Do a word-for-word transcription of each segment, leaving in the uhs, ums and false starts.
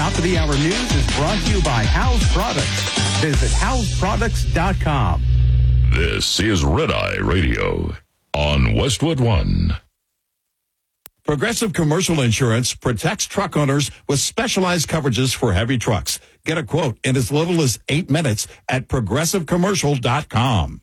Top of the Hour News is brought to you by House Products. Visit house products dot com. This is Red Eye Radio on Westwood One. Progressive Commercial Insurance protects truck owners with specialized coverages for heavy trucks. Get a quote in as little as eight minutes at progressive commercial dot com.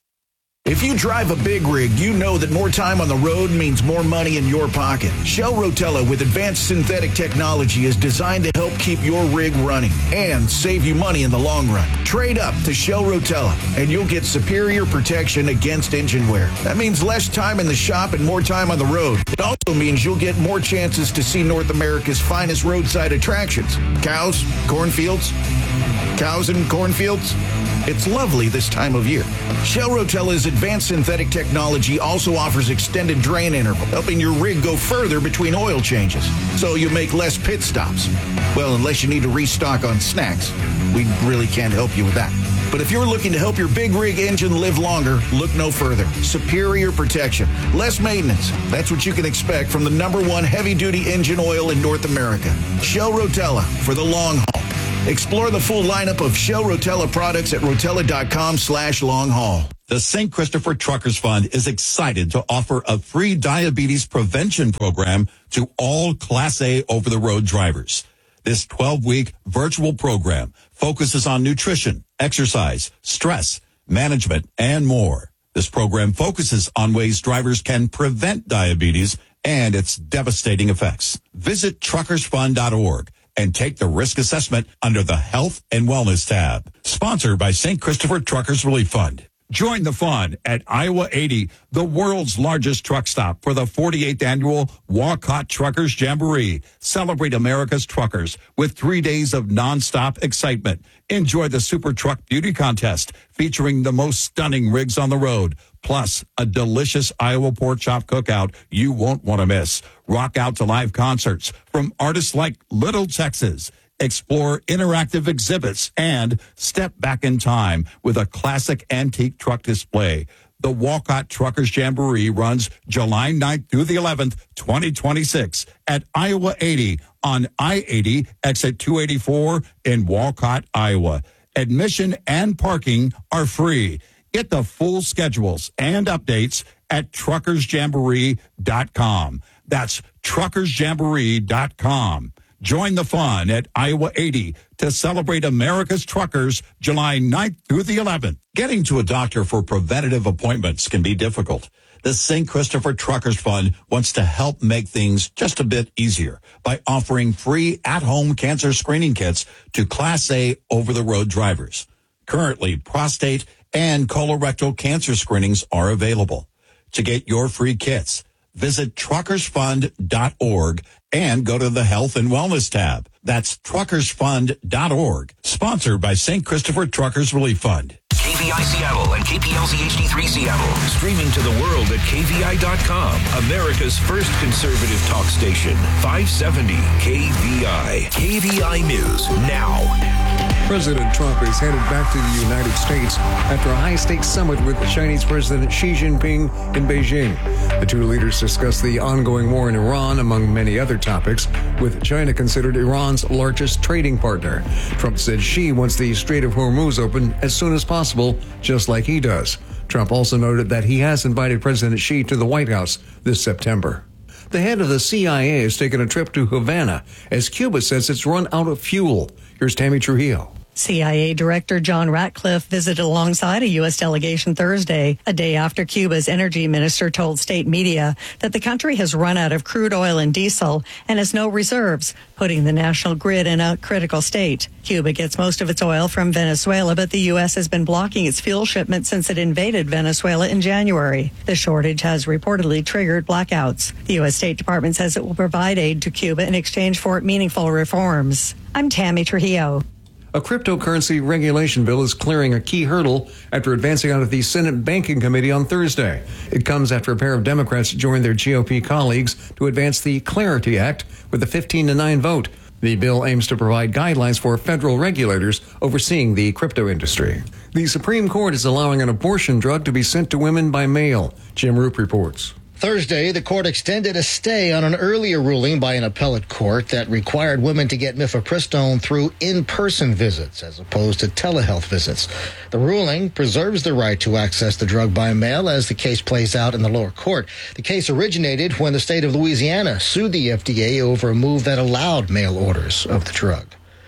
If you drive a big rig, you know that more time on the road means more money in your pocket. Shell Rotella with advanced synthetic technology is designed to help keep your rig running and save you money in the long run. Trade up to Shell Rotella and you'll get superior protection against engine wear. That means less time in the shop and more time on the road. It also means you'll get more chances to see North America's finest roadside attractions. Cows, cornfields, cows and cornfields. It's lovely this time of year. Shell Rotella's advanced synthetic technology also offers extended drain interval, helping your rig go further between oil changes, so you make less pit stops. Well, unless you need to restock on snacks. We really can't help you with that. But if you're looking to help your big rig engine live longer, look no further. Superior protection, less maintenance. That's what you can expect from the number one heavy-duty engine oil in North America. Shell Rotella for the long haul. Explore the full lineup of Shell Rotella products at rotella.com slash long haul. The Saint Christopher Truckers Fund is excited to offer a free diabetes prevention program to all Class A over-the-road drivers. This twelve-week virtual program focuses on nutrition, exercise, stress, management, and more. This program focuses on ways drivers can prevent diabetes and its devastating effects. Visit truckers fund dot org. and take the risk assessment under the Health and Wellness tab. Sponsored by Saint Christopher Truckers Relief Fund. Join the fun at Iowa eighty, the world's largest truck stop for the forty-eighth annual Walcott Truckers Jamboree. Celebrate America's truckers with three days of nonstop excitement. Enjoy the Super Truck Beauty Contest featuring the most stunning rigs on the road, plus a delicious Iowa pork chop cookout you won't want to miss. Rock out to live concerts from artists like Little Texas. Explore interactive exhibits and step back in time with a classic antique truck display. The Walcott Truckers Jamboree runs July ninth through the eleventh, twenty twenty-six at Iowa eighty on I eighty, exit two eighty-four in Walcott, Iowa. Admission and parking are free. Get the full schedules and updates at truckers jamboree dot com. That's truckers jamboree dot com. Join the fun at Iowa eighty to celebrate America's truckers July ninth through the eleventh. Getting to a doctor for preventative appointments can be difficult. The Saint Christopher Truckers Fund wants to help make things just a bit easier by offering free at-home cancer screening kits to Class A over-the-road drivers. Currently, prostate and colorectal cancer screenings are available. To get your free kits, visit truckers fund dot org and go to the Health and Wellness tab. That's truckers fund dot org. Sponsored by Saint Christopher Truckers Relief Fund. K V I Seattle and K P L Z H D three Seattle. Streaming to the world at K V I dot com. America's first conservative talk station. five seventy K V I. K V I News now. President Trump is headed back to the United States after a high-stakes summit with Chinese President Xi Jinping in Beijing. The two leaders discussed the ongoing war in Iran, among many other topics, with China considered Iran's largest trading partner. Trump said Xi wants the Strait of Hormuz open as soon as possible, just like he does. Trump also noted that he has invited President Xi to the White House this September. The head of the C I A has taken a trip to Havana as Cuba says it's run out of fuel. Here's Tammy Trujillo. C I A Director John Ratcliffe visited alongside a U S delegation Thursday, a day after Cuba's energy minister told state media that the country has run out of crude oil and diesel and has no reserves, putting the national grid in a critical state. Cuba gets most of its oil from Venezuela, but the U S has been blocking its fuel shipments since it invaded Venezuela in January. The shortage has reportedly triggered blackouts. The U S State Department says it will provide aid to Cuba in exchange for meaningful reforms. I'm Tammy Trujillo. A cryptocurrency regulation bill is clearing a key hurdle after advancing out of the Senate Banking Committee on Thursday. It comes after a pair of Democrats joined their G O P colleagues to advance the Clarity Act with a fifteen to nine vote. The bill aims to provide guidelines for federal regulators overseeing the crypto industry. The Supreme Court is allowing an abortion drug to be sent to women by mail. Jim Roop reports. Thursday, the court extended a stay on an earlier ruling by an appellate court that required women to get mifepristone through in-person visits as opposed to telehealth visits. The ruling preserves the right to access the drug by mail as the case plays out in the lower court. The case originated when the state of Louisiana sued the F D A over a move that allowed mail orders of the drug.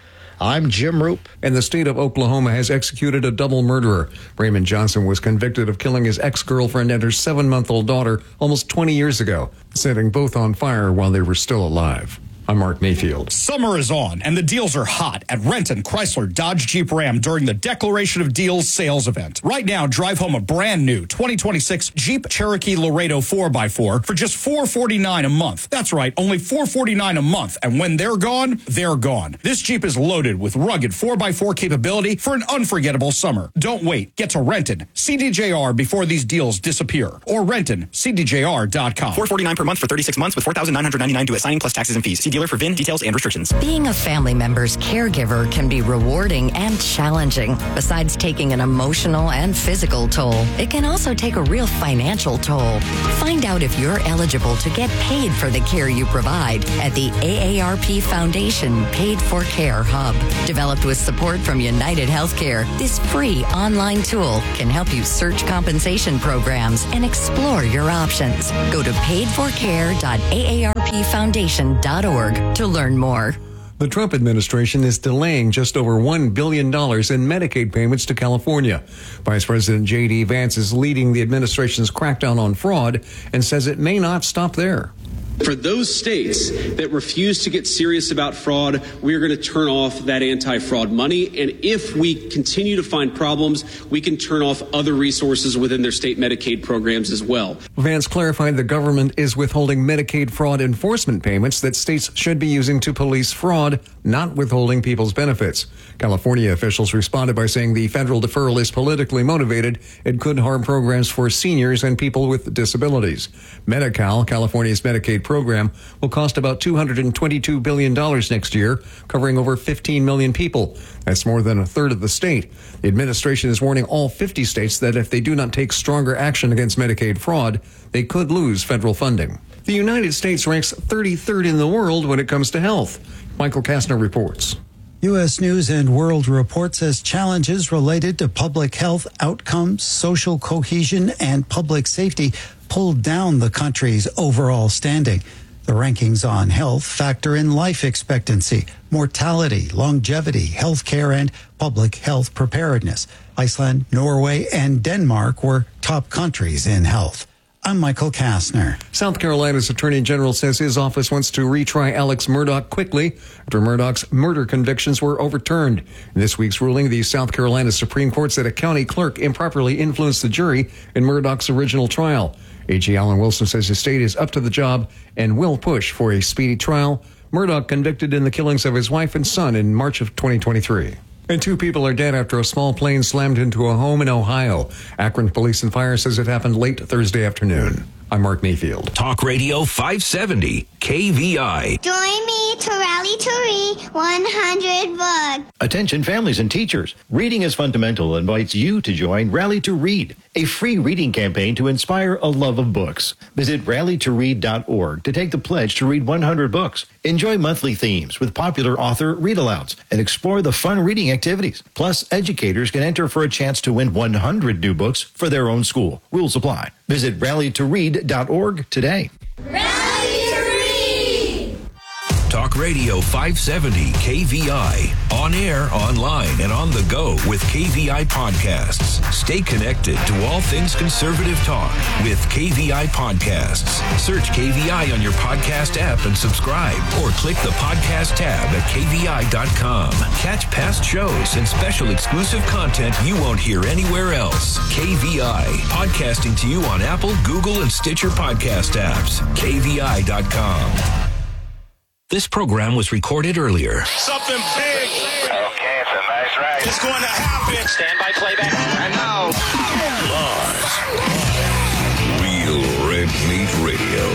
I'm Jim Roop. And the state of Oklahoma has executed a double murderer. Raymond Johnson was convicted of killing his ex-girlfriend and her seven-month-old daughter almost twenty years ago, setting both on fire while they were still alive. I'm Mark Mayfield. Summer is on, and the deals are hot at Renton, Chrysler, Dodge, Jeep, Ram during the Declaration of Deals sales event. Right now, drive home a brand new twenty twenty-six Jeep Cherokee Laredo four by four for just four hundred forty-nine dollars a month. That's right, only four hundred forty-nine dollars a month. And when they're gone, they're gone. This Jeep is loaded with rugged four by four capability for an unforgettable summer. Don't wait. Get to Renton, C D J R before these deals disappear. Or Renton, C D J R dot com. four hundred forty-nine dollars per month for thirty-six months with four thousand nine hundred ninety-nine due at signing plus taxes and fees. See dealer for V I N details and restrictions. Being a family member's caregiver can be rewarding and challenging. Besides taking an emotional and physical toll, it can also take a real financial toll. Find out if you're eligible to get paid for the care you provide at the A A R P Foundation Paid for Care Hub. Developed with support from United Healthcare, this free online tool can help you search compensation programs and explore your options. Go to paid for care dot A A R P foundation dot org to learn more. The Trump administration is delaying just over one billion dollars in Medicaid payments to California. Vice President J D. Vance is leading the administration's crackdown on fraud and says it may not stop there. For those states that refuse to get serious about fraud, we are going to turn off that anti-fraud money. And if we continue to find problems, we can turn off other resources within their state Medicaid programs as well. Vance clarified the government is withholding Medicaid fraud enforcement payments that states should be using to police fraud, not withholding people's benefits. California officials responded by saying the federal deferral is politically motivated and could harm programs for seniors and people with disabilities. Medi-Cal, California's Medicaid program, will cost about two hundred twenty-two billion dollars next year, covering over fifteen million people. That's more than a third of the state. The administration is warning all fifty states that if they do not take stronger action against Medicaid fraud, they could lose federal funding. The United States ranks thirty-third in the world when it comes to health. Michael Kastner reports. U S News and World Report says challenges related to public health outcomes, social cohesion, and public safety pulled down the country's overall standing. The rankings on health factor in life expectancy, mortality, longevity, health care, and public health preparedness. Iceland, Norway, and Denmark were top countries in health. I'm Michael Kastner. South Carolina's Attorney General says his office wants to retry Alex Murdaugh quickly after Murdaugh's murder convictions were overturned. In this week's ruling, the South Carolina Supreme Court said a county clerk improperly influenced the jury in Murdaugh's original trial. A G Alan Wilson says his state is up to the job and will push for a speedy trial. Murdaugh convicted in the killings of his wife and son in March of twenty twenty-three. And two people are dead after a small plane slammed into a home in Ohio. Akron Police and Fire says it happened late Thursday afternoon. I'm Mark Mayfield. Talk Radio five seventy, K V I. Join me to rally to read one hundred books. Attention families and teachers. Reading is Fundamental invites you to join Rally to Read, a free reading campaign to inspire a love of books. Visit rally to read dot org to take the pledge to read one hundred books. Enjoy monthly themes with popular author read-alouds and explore the fun reading activities. Plus, educators can enter for a chance to win one hundred new books for their own school. Rules apply. Visit rally to read dot org today. Rally to read! Talk Radio five seventy K V I. On air, online, and on the go with K V I Podcasts. Stay connected to all things conservative talk with K V I Podcasts. Search K V I on your podcast app and subscribe, or click the podcast tab at K V I dot com. Catch past shows and special exclusive content you won't hear anywhere else. K V I, podcasting to you on Apple, Google, and Stitcher podcast apps. K V I dot com. This program was recorded earlier. Something big. Okay, it's a nice ride. It's going to happen. Stand by playback. I know. Live. Real Red Meat Radio. I mean, that's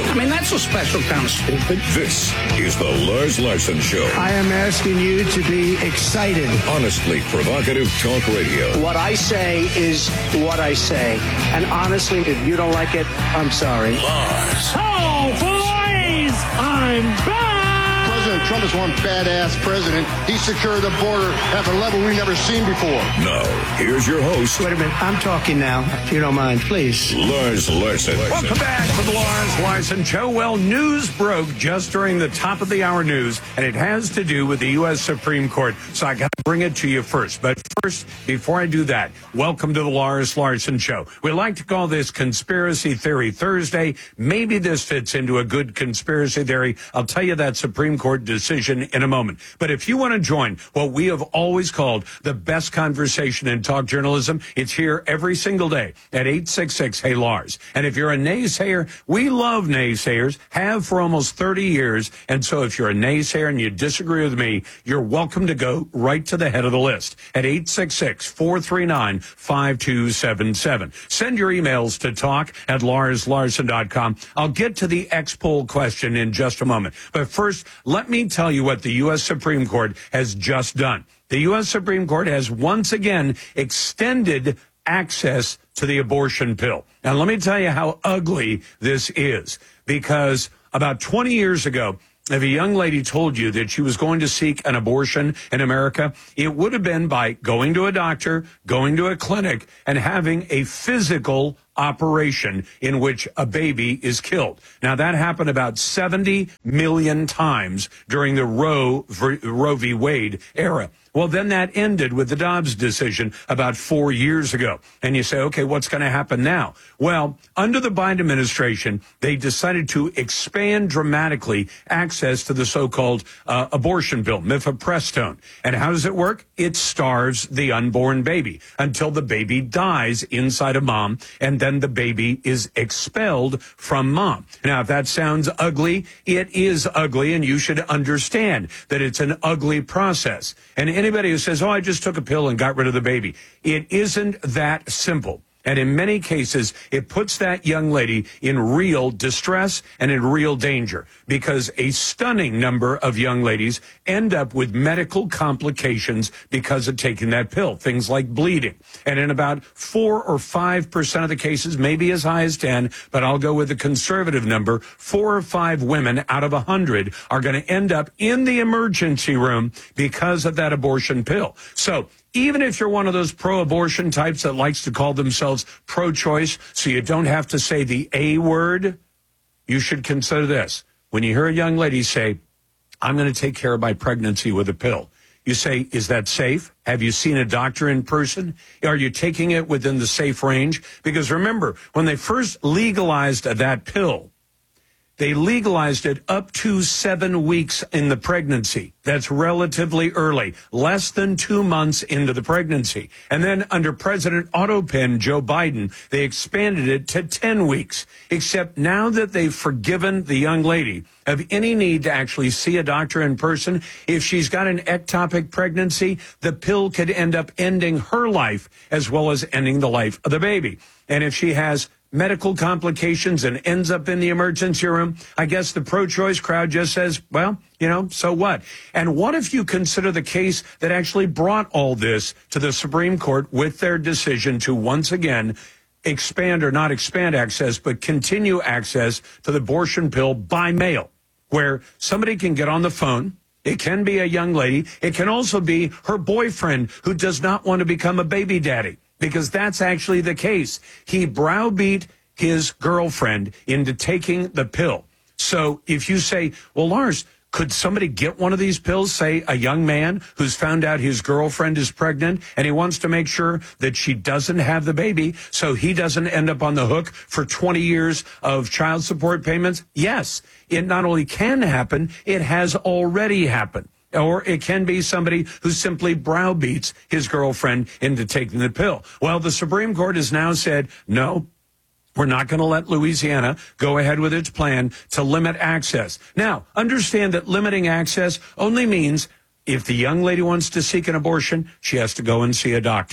That's a special kind of stupid. This is the Lars Larson Show. I am asking you to be excited. Honestly provocative talk radio. What I say is what I say. And honestly, if you don't like it, I'm sorry. Lars. Oh, boys! I'm back! President Trump is one badass president. He secured the border at a level we've never seen before. Now, here's your host. Wait a minute. I'm talking now. If you don't mind, please. Lars Larson. Welcome back to the Lars Larson Show. Well, news broke just during the top of the hour news, and it has to do with the U S Supreme Court. So I got to bring it to you first. But first, before I do that, welcome to the Lars Larson Show. We like to call this Conspiracy Theory Thursday. Maybe this fits into a good conspiracy theory. I'll tell you that Supreme Court decision in a moment. But if you want to join what we have always called the best conversation in talk journalism, it's here every single day at eight six six, hey Lars. And if you're a naysayer, we love naysayers, have for almost thirty years. And so if you're a naysayer and you disagree with me, you're welcome to go right to the head of the list at eight six six, four three nine, five two seven seven. Send your emails to talk at lars larson dot com. I'll get to the X poll question in just a moment. But first, let me tell you what the U S Supreme Court has just done. The U S Supreme Court has once again extended access to the abortion pill. Now, let me tell you how ugly this is, because about twenty years ago, if a young lady told you that she was going to seek an abortion in America, it would have been by going to a doctor, going to a clinic, and having a physical operation in which a baby is killed. Now, that happened about seventy million times during the Roe, Roe v. Wade era. Well, then that ended with the Dobbs decision about four years ago. And you say, okay, what's going to happen now? Well, under the Biden administration, they decided to expand dramatically access to the so-called uh, abortion pill, mifepristone. And how does it work? It starves the unborn baby until the baby dies inside of mom, and then the baby is expelled from mom. Now, if that sounds ugly, it is ugly, and you should understand that it's an ugly process. And anybody who says, oh, I just took a pill and got rid of the baby, it isn't that simple. And in many cases, it puts that young lady in real distress and in real danger, because a stunning number of young ladies end up with medical complications because of taking that pill, things like bleeding. And in about four or five percent of the cases, maybe as high as ten, but I'll go with the conservative number, four or five women out of a hundred are going to end up in the emergency room because of that abortion pill. So even if you're one of those pro-abortion types that likes to call themselves pro-choice so you don't have to say the A word, you should consider this. When you hear a young lady say, I'm going to take care of my pregnancy with a pill, you say, is that safe? Have you seen a doctor in person? Are you taking it within the safe range? Because remember, when they first legalized that pill, they legalized it up to seven weeks in the pregnancy. That's relatively early, less than two months into the pregnancy. And then under President Autopen, Joe Biden, they expanded it to ten weeks. Except now that they've forgiven the young lady of any need to actually see a doctor in person, if she's got an ectopic pregnancy, the pill could end up ending her life as well as ending the life of the baby. And if she has medical complications and ends up in the emergency room, I guess the pro-choice crowd just says, well, you know, so what? And what if you consider the case that actually brought all this to the Supreme Court with their decision to once again expand, or not expand access, but continue access to the abortion pill by mail, where somebody can get on the phone. It can be a young lady. It can also be her boyfriend who does not want to become a baby daddy, because that's actually the case. He browbeat his girlfriend into taking the pill. So if you say, well, Lars, could somebody get one of these pills, say a young man who's found out his girlfriend is pregnant and he wants to make sure that she doesn't have the baby so he doesn't end up on the hook for twenty years of child support payments? Yes, it not only can happen, it has already happened. Or it can be somebody who simply browbeats his girlfriend into taking the pill. Well, the Supreme Court has now said, no, we're not going to let Louisiana go ahead with its plan to limit access. Now, understand that limiting access only means if the young lady wants to seek an abortion, she has to go and see a doctor.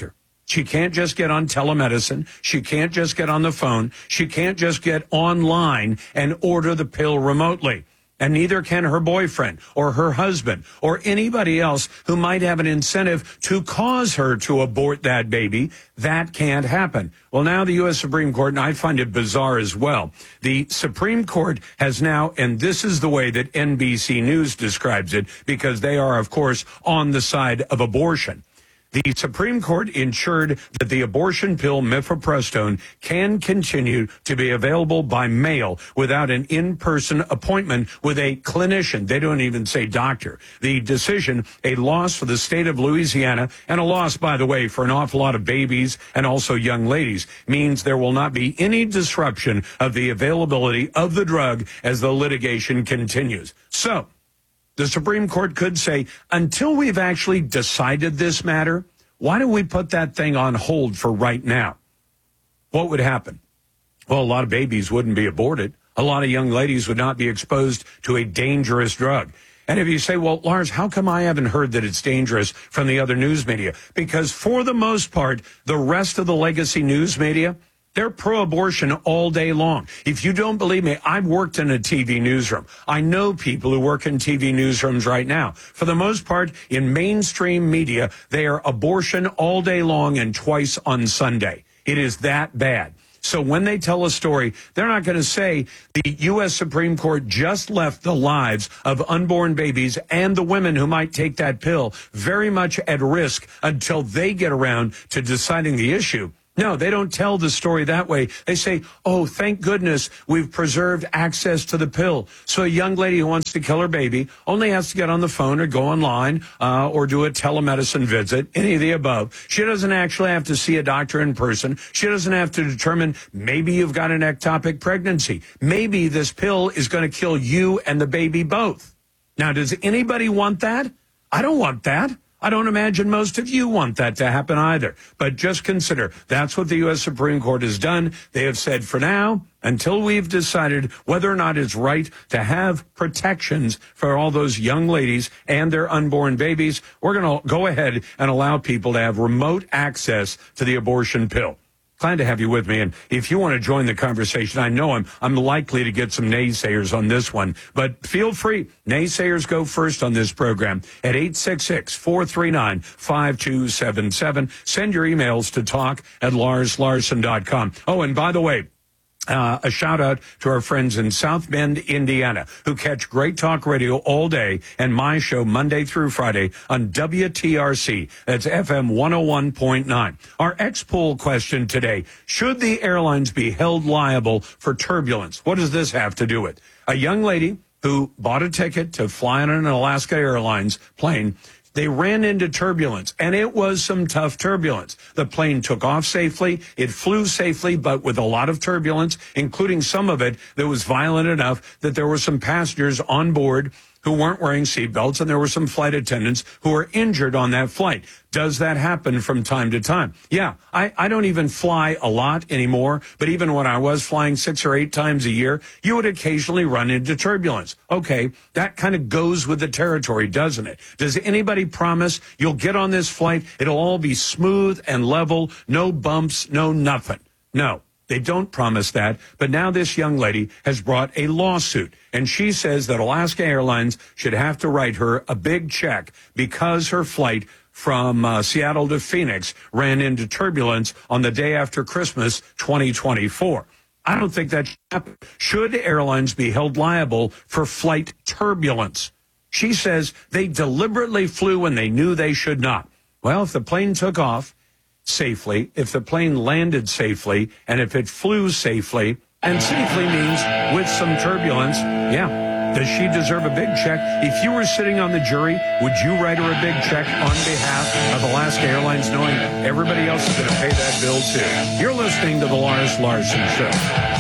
She can't just get on telemedicine. She can't just get on the phone. She can't just get online and order the pill remotely. And neither can her boyfriend or her husband or anybody else who might have an incentive to cause her to abort that baby. That can't happen. Well, now the U S Supreme Court, and I find it bizarre as well, the Supreme Court has now, and this is the way that N B C News describes it, because they are, of course, on the side of abortion. The Supreme Court ensured that the abortion pill mifepristone can continue to be available by mail without an in-person appointment with a clinician. They don't even say doctor. The decision, a loss for the state of Louisiana, and a loss, by the way, for an awful lot of babies and also young ladies, means there will not be any disruption of the availability of the drug as the litigation continues. So, the Supreme Court could say, until we've actually decided this matter, why don't we put that thing on hold for right now? What would happen? Well, a lot of babies wouldn't be aborted. A lot of young ladies would not be exposed to a dangerous drug. And if you say, well, Lars, how come I haven't heard that it's dangerous from the other news media? Because for the most part, the rest of the legacy news media, they're pro-abortion all day long. If you don't believe me, I've worked in a T V newsroom. I know people who work in T V newsrooms right now. For the most part, in mainstream media, they are abortion all day long and twice on Sunday. It is that bad. So when they tell a story, they're not going to say the U S Supreme Court just left the lives of unborn babies and the women who might take that pill very much at risk until they get around to deciding the issue. No, they don't tell the story that way. They say, oh, thank goodness we've preserved access to the pill. So a young lady who wants to kill her baby only has to get on the phone or go online uh, or do a telemedicine visit, any of the above. She doesn't actually have to see a doctor in person. She doesn't have to determine maybe you've got an ectopic pregnancy. Maybe this pill is going to kill you and the baby both. Now, does anybody want that? I don't want that. I don't imagine most of you want that to happen either. But just consider, that's what the U S Supreme Court has done. They have said for now, until we've decided whether or not it's right to have protections for all those young ladies and their unborn babies, we're going to go ahead and allow people to have remote access to the abortion pill. Glad to have you with me. And if you want to join the conversation, I know I'm I'm likely to get some naysayers on this one, but feel free. Naysayers go first on this program at eight six six, four three nine, five two seven seven. Send your emails to talk at lars larson dot com. Oh, and by the way, Uh, a shout out to our friends in South Bend, Indiana, who catch Great Talk Radio all day and my show Monday through Friday on W T R C. That's F M one oh one point nine. Our X-Poll question today, should the airlines be held liable for turbulence? What does this have to do with? A young lady who bought a ticket to fly on an Alaska Airlines plane, they ran into turbulence, and it was some tough turbulence. The plane took off safely. It flew safely, but with a lot of turbulence, including some of it that was violent enough that there were some passengers on board who weren't wearing seatbelts, and there were some flight attendants who were injured on that flight. Does that happen from time to time? Yeah, I, I don't even fly a lot anymore, but even when I was flying six or eight times a year, you would occasionally run into turbulence. Okay, that kind of goes with the territory, doesn't it? Does anybody promise you'll get on this flight, it'll all be smooth and level, no bumps, no nothing? No. They don't promise that, but now this young lady has brought a lawsuit, and she says that Alaska Airlines should have to write her a big check because her flight from uh, Seattle to Phoenix ran into turbulence on the day after Christmas twenty twenty-four. I don't think that should happen. Should airlines be held liable for flight turbulence? She says they deliberately flew when they knew they should not. Well, if the plane took off safely, if the plane landed safely, and if it flew safely, and safely means with some turbulence, yeah, does she deserve a big check? If you were sitting on the jury, would you write her a big check on behalf of Alaska Airlines, knowing everybody else is going to pay that bill too? You're listening to The Lars Larson Show.